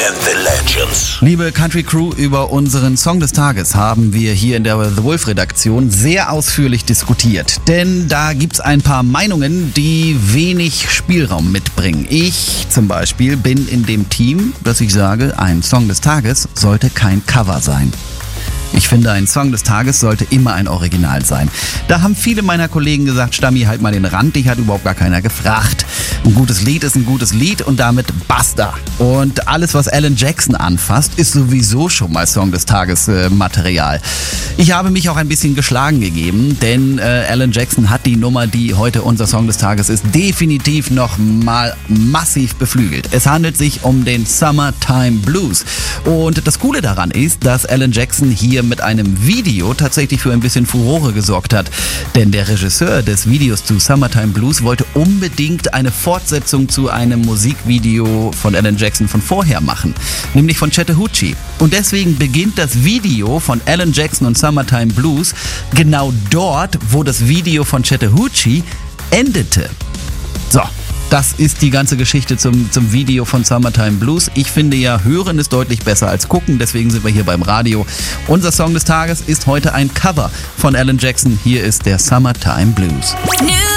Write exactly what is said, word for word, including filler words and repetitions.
and the Legends. Liebe Country Crew, über unseren Song des Tages haben wir hier in der The Wolf Redaktion sehr ausführlich diskutiert. Denn da gibt's ein paar Meinungen, die wenig Spielraum mitbringen. Ich zum Beispiel bin in dem Team, dass ich sage, ein Song des Tages sollte kein Cover sein. Ich finde, ein Song des Tages sollte immer ein Original sein. Da haben viele meiner Kollegen gesagt, Stammi, halt mal den Rand, dich hat überhaupt gar keiner gefragt. Ein gutes Lied ist ein gutes Lied und damit basta. Und alles, was Alan Jackson anfasst, ist sowieso schon mal Song des Tages äh, Material. Ich habe mich auch ein bisschen geschlagen gegeben, denn äh, Alan Jackson hat die Nummer, die heute unser Song des Tages ist, definitiv noch mal massiv beflügelt. Es handelt sich um den Summertime Blues. Und das Coole daran ist, dass Alan Jackson hier mit einem Video tatsächlich für ein bisschen Furore gesorgt hat. Denn der Regisseur des Videos zu Summertime Blues wollte unbedingt eine Fortsetzung zu einem Musikvideo von Alan Jackson von vorher machen, nämlich von Chattahoochee. Und deswegen beginnt das Video von Alan Jackson und Summertime Blues genau dort, wo das Video von Chattahoochee endete. So. Das ist die ganze Geschichte zum, zum Video von Summertime Blues. Ich finde ja, hören ist deutlich besser als gucken, deswegen sind wir hier beim Radio. Unser Song des Tages ist heute ein Cover von Alan Jackson. Hier ist der Summertime Blues.